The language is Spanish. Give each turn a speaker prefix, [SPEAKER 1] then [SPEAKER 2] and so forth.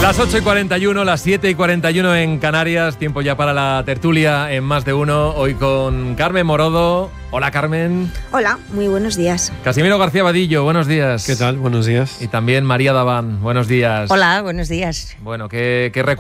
[SPEAKER 1] Las 8:41, las 7:41 en Canarias, tiempo ya para la tertulia en Más de Uno, hoy con Carmen Morodo. Hola, Carmen.
[SPEAKER 2] Hola, muy buenos días.
[SPEAKER 1] Casimiro García Vadillo, buenos días.
[SPEAKER 3] ¿Qué tal? Buenos días.
[SPEAKER 1] Y también María Daván, buenos días.
[SPEAKER 4] Hola, buenos días.
[SPEAKER 1] Bueno, ¿qué